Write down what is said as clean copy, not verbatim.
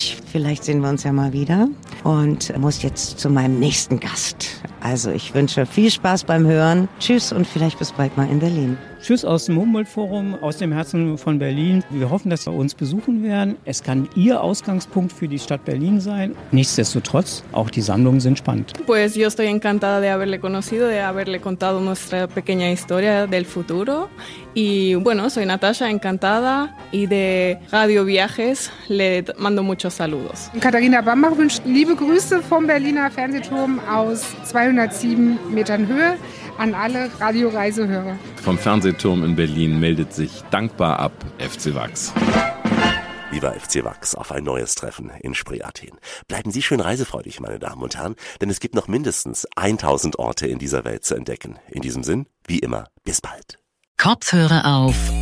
Vielleicht sehen wir uns ja mal wieder. Und muss jetzt zu meinem nächsten Gast. Also ich wünsche viel Spaß beim Hören. Tschüss und vielleicht bis bald mal in Berlin. Tschüss aus dem Humboldt-Forum, aus dem Herzen von Berlin. Wir hoffen, dass Sie uns besuchen werden. Es kann Ihr Ausgangspunkt für die Stadt Berlin sein. Nichtsdestotrotz, auch die Sammlungen sind spannend. Pues yo estoy encantada de haberle conocido, de haberle contado nuestra pequeña historia del futuro. Y bueno, soy Natascha, encantada. Y de Radio Viajes le mando muchos saludos. Katharina Bambach wünscht liebe Grüße vom Berliner Fernsehturm aus 207 Metern Höhe an alle Radioreisehörer. Vom Fernsehturm in Berlin meldet sich dankbar ab FC Wachs. Lieber FC Wachs, auf ein neues Treffen in Spree Athen. Bleiben Sie schön reisefreudig, meine Damen und Herren, denn es gibt noch mindestens 1000 Orte in dieser Welt zu entdecken. In diesem Sinn, wie immer, bis bald. Kopfhörer auf